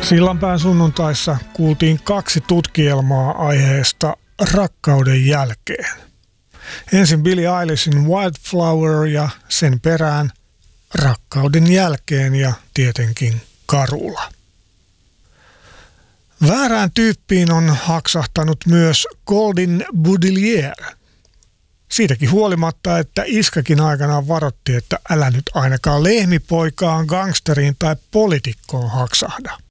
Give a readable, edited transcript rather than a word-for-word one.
Sillanpään sunnuntaissa kuultiin 2 tutkielmaa aiheesta rakkauden jälkeen. Ensin Billie Eilishin Wildflower ja sen perään rakkauden jälkeen ja tietenkin Karula. Väärään tyyppiin on haksahtanut myös Goldin Boudelier. Siitäkin huolimatta, että iskakin aikanaan varoitti, että älä nyt ainakaan lehmipoikaan, gangsteriin tai poliitikkoon haksahda.